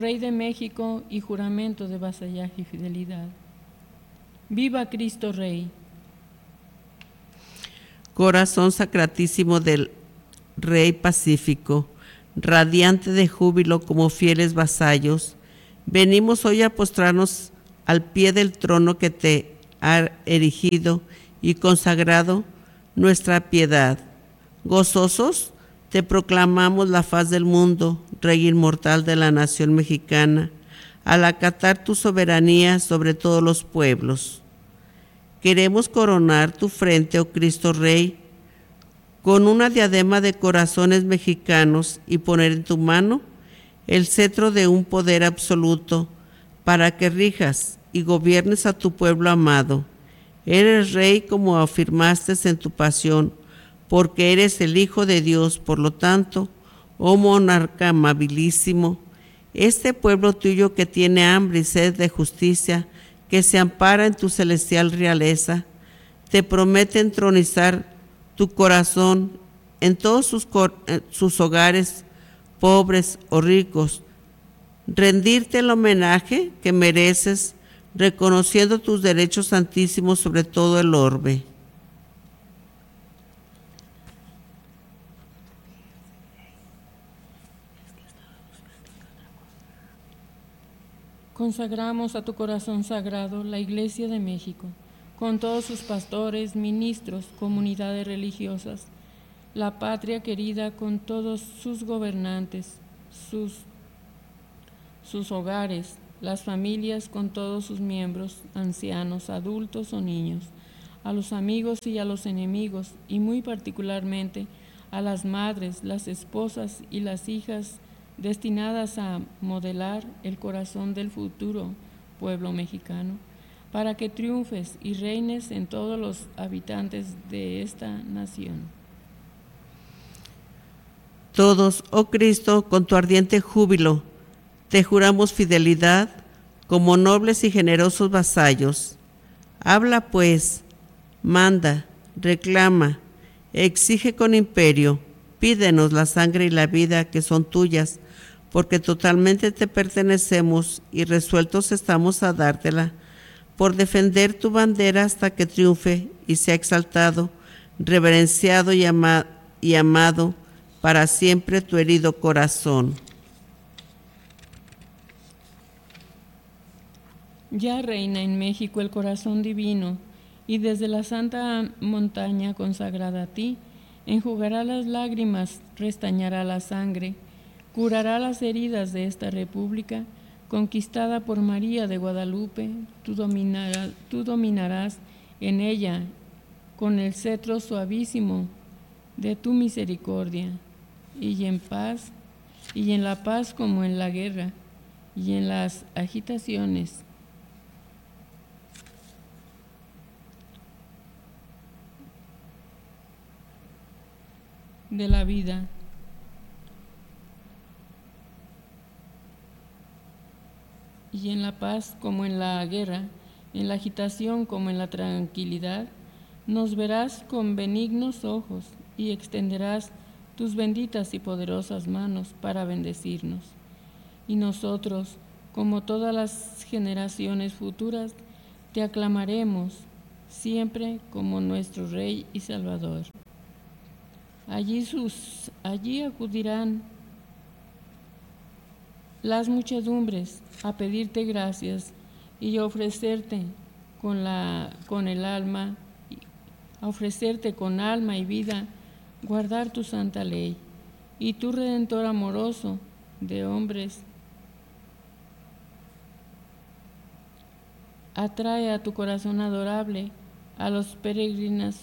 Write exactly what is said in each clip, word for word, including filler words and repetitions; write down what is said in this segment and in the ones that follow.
Rey de México y juramento de vasallaje y fidelidad. ¡Viva Cristo Rey! Corazón sacratísimo del Rey Pacífico, radiante de júbilo como fieles vasallos, venimos hoy a postrarnos al pie del trono que te ha erigido y consagrado nuestra piedad. Gozosos, te proclamamos la faz del mundo, Rey inmortal de la nación mexicana, al acatar tu soberanía sobre todos los pueblos. Queremos coronar tu frente, oh Cristo Rey, con una diadema de corazones mexicanos y poner en tu mano el cetro de un poder absoluto para que rijas y gobiernes a tu pueblo amado. Eres Rey como afirmaste en tu pasión, porque eres el Hijo de Dios. Por lo tanto, oh monarca amabilísimo, este pueblo tuyo que tiene hambre y sed de justicia, que se ampara en tu celestial realeza, te promete entronizar tu corazón en todos sus, sus hogares, pobres o ricos, rendirte el homenaje que mereces, reconociendo tus derechos santísimos sobre todo el orbe. Consagramos a tu corazón sagrado la Iglesia de México, con todos sus pastores, ministros, comunidades religiosas, la patria querida con todos sus gobernantes, sus, sus hogares, las familias con todos sus miembros, ancianos, adultos o niños, a los amigos y a los enemigos, y muy particularmente a las madres, las esposas y las hijas destinadas a modelar el corazón del futuro pueblo mexicano, para que triunfes y reines en todos los habitantes de esta nación. Todos, oh Cristo, con tu ardiente júbilo, te juramos fidelidad como nobles y generosos vasallos. Habla pues, manda, reclama, exige con imperio, pídenos la sangre y la vida que son tuyas, porque totalmente te pertenecemos y resueltos estamos a dártela, por defender tu bandera hasta que triunfe y sea exaltado, reverenciado y, ama y amado para siempre tu herido corazón. Ya reina en México el corazón divino, y desde la santa montaña consagrada a ti, enjugará las lágrimas, restañará la sangre, curará las heridas de esta república, conquistada por María de Guadalupe. Tú, dominará, tú dominarás en ella con el cetro suavísimo de tu misericordia, y en paz, y en la paz como en la guerra, y en las agitaciones de la vida. Y en la paz como en la guerra, en la agitación como en la tranquilidad, nos verás con benignos ojos y extenderás tus benditas y poderosas manos para bendecirnos. Y nosotros, como todas las generaciones futuras, te aclamaremos siempre como nuestro Rey y Salvador. Allí, sus, allí acudirán las muchedumbres a pedirte gracias y a ofrecerte con, la, con el alma, a ofrecerte con alma y vida, guardar tu santa ley. Y tu Redentor amoroso de hombres, atrae a tu corazón adorable a los peregrinos,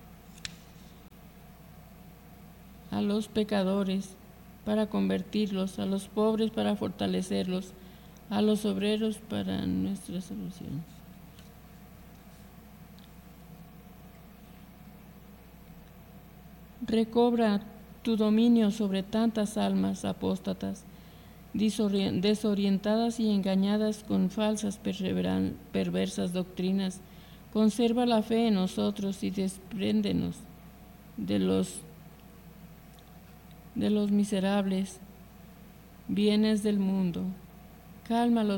a los pecadores, para convertirlos, a los pobres para fortalecerlos, a los obreros para nuestra solución. Recobra tu dominio sobre tantas almas apóstatas, desorientadas y engañadas con falsas perversas doctrinas. Conserva la fe en nosotros y despréndenos de los de los miserables bienes del mundo, calma los